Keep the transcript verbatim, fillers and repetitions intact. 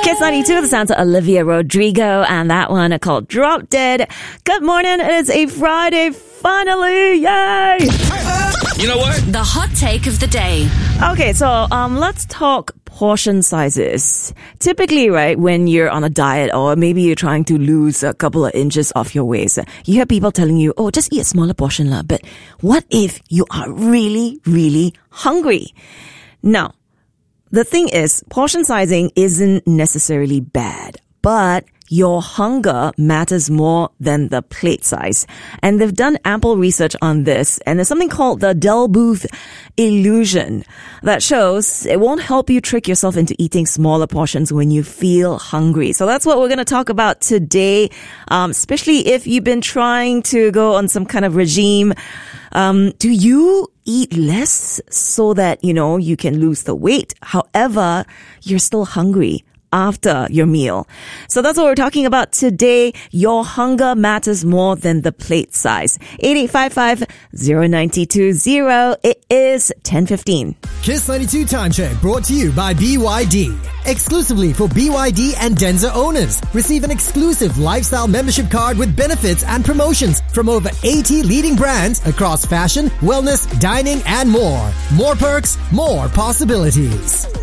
Kiss ninety-two, the sounds of Olivia Rodrigo, and that one called Drop Dead. Good morning, it is a Friday, finally, yay! You know what? The hot take of the day. Okay, so um, let's talk portion sizes. Typically, right, when you're on a diet or maybe you're trying to lose a couple of inches off your waist, you hear people telling you, oh, just eat a smaller portion lah. But what if you are really, really hungry? Now, the thing is, portion sizing isn't necessarily bad, but your hunger matters more than the plate size. And they've done ample research on this, and there's something called the Delboeuf illusion that shows it won't help you trick yourself into eating smaller portions when you feel hungry. So that's what we're going to talk about today, um, especially if you've been trying to go on some kind of regime. Um, do you eat less so that, you know, you can lose the weight? However, you're still hungry after your meal. So that's what we're talking about today. Your hunger matters more than the plate size. eight eight five five, zero nine two zero. It is ten fifteen. Kiss ninety-two Time Check brought to you by B Y D. Exclusively for B Y D and Denza owners. Receive an exclusive lifestyle membership card with benefits and promotions from over eighty leading brands across fashion, wellness, dining, and more. More perks, more possibilities.